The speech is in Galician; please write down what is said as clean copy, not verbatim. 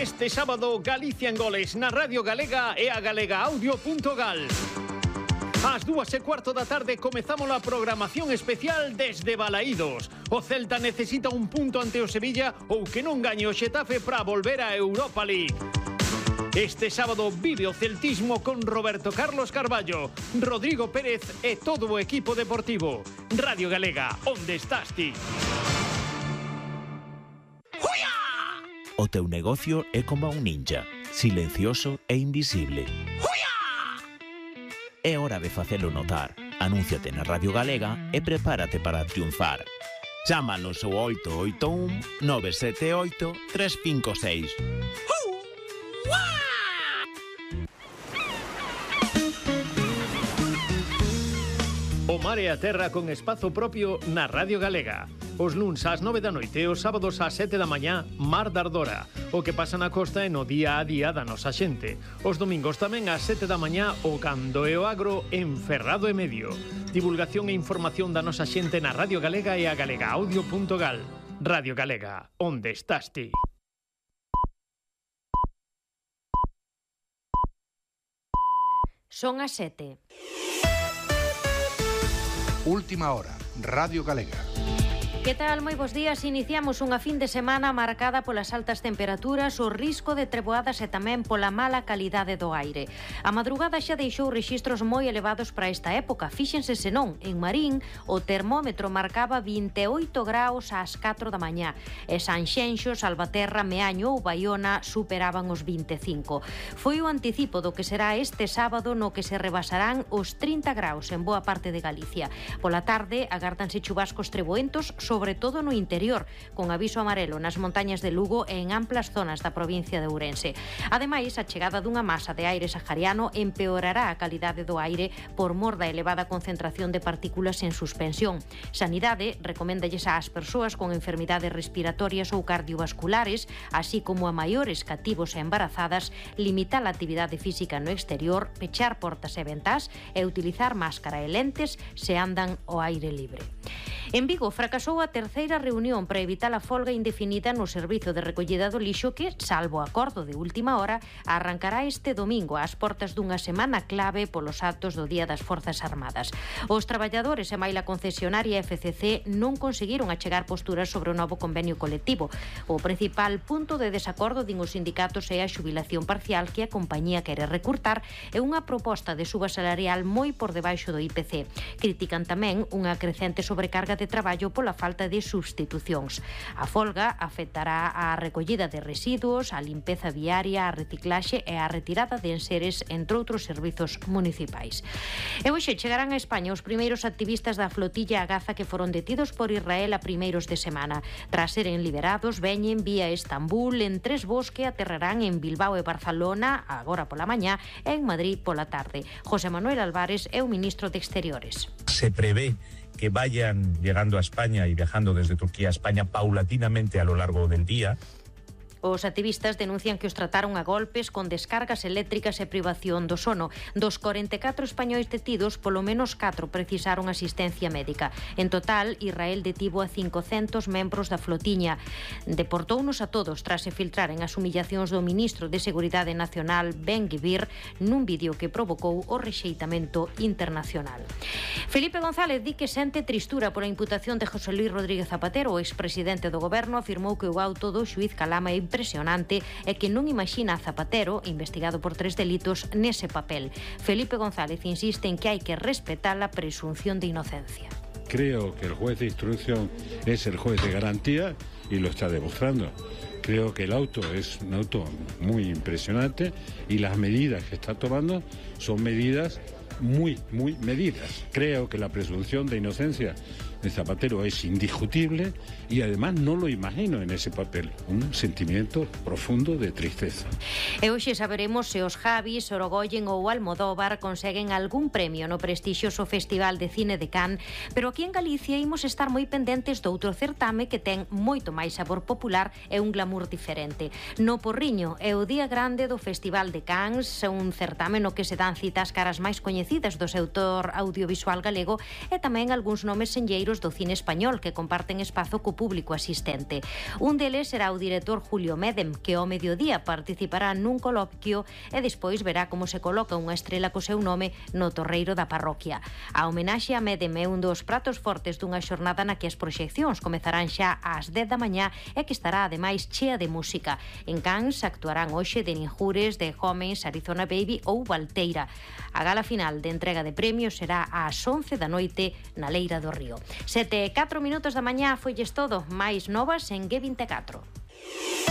Este sábado, Galicia en goles na Radio Galega e a galegaaudio.gal. Ás 2:15 da tarde comezamos a programación especial desde Balaídos. O Celta necesita un punto ante o Sevilla ou que non gañe o Xetafe para volver a Europa League. Este sábado vive o celtismo con Roberto Carlos Carballo, Rodrigo Pérez e todo o equipo deportivo. Radio Galega, onde estás ti? O teu negocio é como un ninja, silencioso e invisible. É hora de facelo notar. Anúnciate na Radio Galega e prepárate para triunfar. Chámanos ao 881 978 356. O mar e a terra con espazo propio na Radio Galega. Os luns ás 9 da noite e os sábados ás 7 da mañá, Mar da Ardora. O que pasa na costa e no día a día da nosa xente. Os domingos tamén ás 7 da mañá, o Cando e o Agro en Ferrado e Medio. Divulgación e información da nosa xente na Radio Galega e a galegaaudio.gal. Radio Galega, onde estás ti? Son as 7. Última hora, Radio Galega. Que tal? Moi bons días. Iniciamos unha fin de semana marcada polas altas temperaturas, o risco de treboadas e tamén pola mala calidade do aire. A madrugada xa deixou rexistros moi elevados para esta época. Fíxense senón, en Marín o termómetro marcaba 28 graus ás 4 da mañá e Sanxenxo, Salvaterra, Meaño ou Baiona superaban os 25. Foi o anticipo do que será este sábado no que se rebasarán os 30 graus en boa parte de Galicia. Pola tarde agárdanse chubascos treboentos, sobre todo no interior, con aviso amarelo nas montañas de Lugo e en amplas zonas da provincia de Ourense. Ademais, a chegada dunha masa de aire sahariano empeorará a calidade do aire por mor da elevada concentración de partículas en suspensión. Sanidade recoméndalles ás persoas con enfermidades respiratorias ou cardiovasculares, así como a maiores, cativos e embarazadas, limitar a actividade física no exterior, pechar portas e ventás e utilizar máscara e lentes se andan ao aire libre. En Vigo fracasou a terceira reunión para evitar a folga indefinida no servizo de recollida do lixo que, salvo acordo de última hora, arrancará este domingo ás portas dunha semana clave polos actos do Día das Forzas Armadas. Os traballadores e maila concesionaria FCC non conseguiron achegar posturas sobre o novo convenio colectivo. O principal punto de desacordo, din os sindicatos, é a xubilación parcial que a compañía quere recurtar e unha proposta de suba salarial moi por debaixo do IPC. Critican tamén unha crecente sobrecarga de traballo pola falta de substitucións. A folga afectará a recollida de residuos, a limpeza viaria, a reciclaxe e a retirada de enseres, entre outros servizos municipais. E hoxe chegarán a España os primeiros activistas da flotilla Agaza que foron detidos por Israel a primeiros de semana. Tras seren liberados, veñen vía Estambul en 3 voos que aterrarán en Bilbao e Barcelona agora pola mañá e en Madrid pola tarde. José Manuel Álvarez é o ministro de Exteriores. Se prevé que vayan llegando a España y viajando desde Turquía a España paulatinamente a lo largo del día. Os activistas denuncian que os trataron a golpes con descargas eléctricas e privación do sono. Dos 44 españois detidos, polo menos 4 precisaron asistencia médica. En total, Israel detivo a 500 membros da flotiña. Deportounos a todos tras se filtraren as humillacións do ministro de Seguridade Nacional, Ben-Gvir, nun vídeo que provocou o rexeitamento internacional. Felipe González di que sente tristura pola imputación de José Luis Rodríguez Zapatero. O expresidente do goberno afirmou que o auto do xuíz Calama é impresionante e que non imagina a Zapatero, investigado por 3 delitos, nese papel. Felipe González insiste en que hai que respetar a presunción de inocencia. Creo que el juez de instrucción es el juez de garantía y lo está demostrando. Creo que el auto es un auto muy impresionante y las medidas que está tomando son medidas muy medidas. Creo que la presunción de inocencia de Zapatero es indiscutible y además no lo imagino en ese papel. Un sentimiento profundo de tristeza. E hoxe saberemos se os Javis, Orogoyen ou Almodóvar conseguen algún premio no prestixioso Festival de Cine de Cannes, pero aquí en Galicia imos estar moi pendentes doutro certame que ten moito máis sabor popular e un glamour diferente. No Porriño é o día grande do Festival de Cannes, un certame no que se dan citas caras máis coñecidas do sector audiovisual galego e tamén algúns nomes senlleiros parceiros do cine español que comparten espazo co público asistente. Un deles será o director Julio Medem, que ao mediodía participará nun coloquio e despois verá como se coloca unha estrela co seu nome no torreiro da parroquia. A homenaxe a Medem é un dos pratos fortes dunha xornada na que as proxeccións comezarán xa ás 10 da mañá e que estará ademais chea de música. En Cans actuarán hoxe de Ninjures, de Homens, Arizona Baby ou Valteira. A gala final de entrega de premios será ás 11 da noite na Leira do Río. 7:04 da mañá, foilles todo. Máis novas en G24.